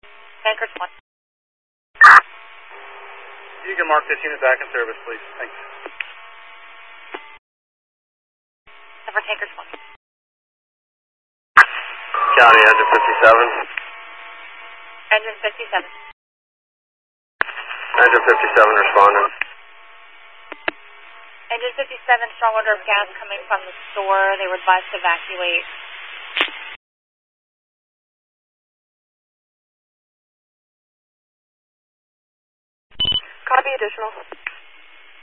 Tankers 1. You can mark this unit back in service, please. Thanks. For Tankers 1. County, engine 57. Engine 57. Engine 57 responding. Engine 57, strong odor of gas coming from the store. They were advised to evacuate. Copy additional.